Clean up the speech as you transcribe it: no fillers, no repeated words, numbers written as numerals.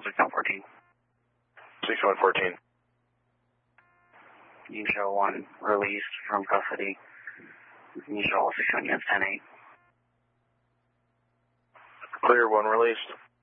6114. 6114. You show 1 released from custody. You show 61 units 10-8. Clear, 1 released.